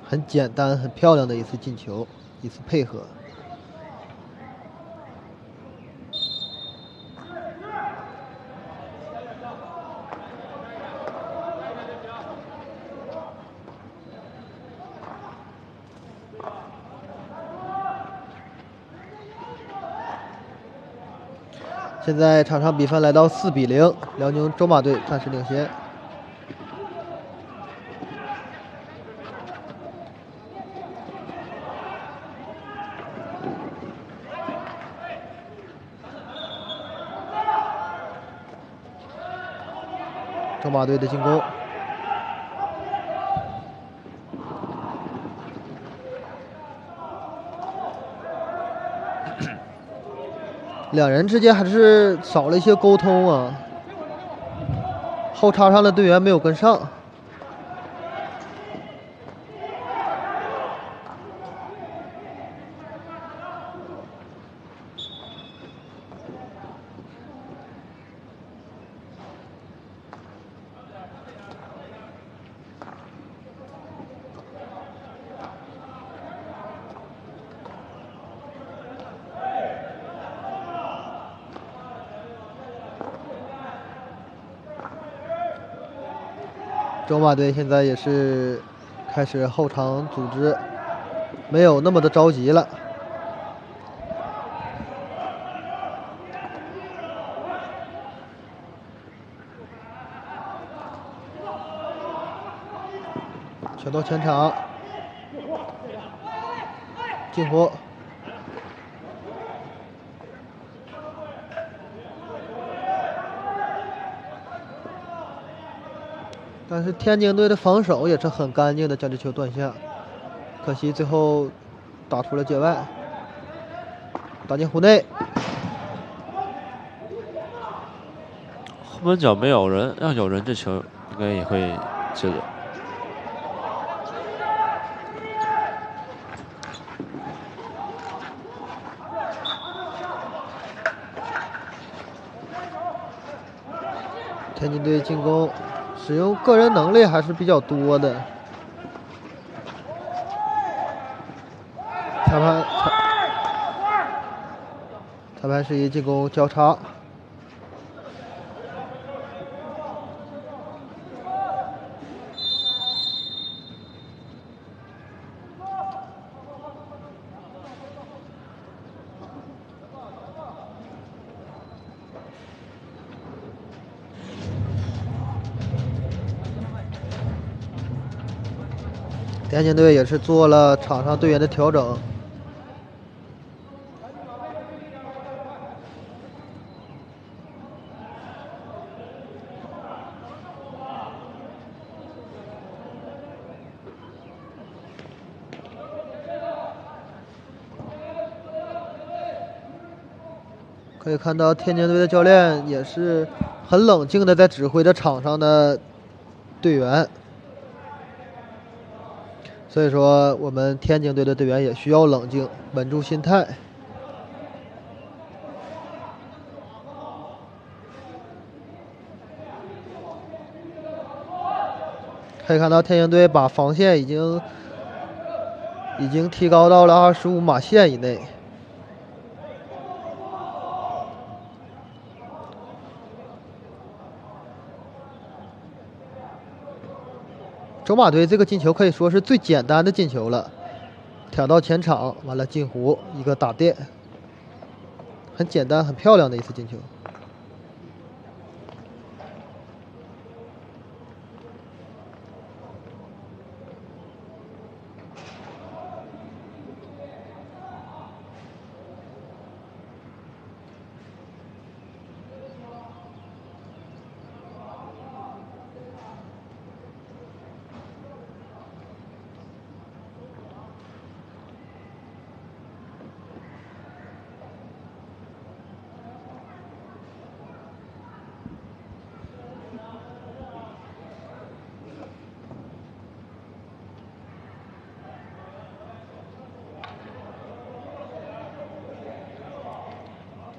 很简单、很漂亮的一次进球，一次配合。现在场上比分来到4比0，辽宁中马队暂时领先。中马队的进攻，两人之间还是少了一些沟通啊，后插上的队员没有跟上。中马队现在也是开始后场组织，没有那么的着急了。球到前场，进湖。但是天津队的防守也是很干净的，将这球断下，可惜最后打出了界外，打进湖内。 后门角没有人，要有人这球应该也会进了。 天津队进攻使用个人能力还是比较多的。裁判示意进攻交叉。天津队也是做了场上队员的调整。可以看到天津队的教练也是很冷静的在指挥着场上的队员。所以说我们天津队的队员也需要冷静，稳住心态。可以看到天津队把防线已经提高到了25码线以内。中马队这个进球可以说是最简单的进球了，挑到前场，完了进湖一个打垫，很简单很漂亮的一次进球。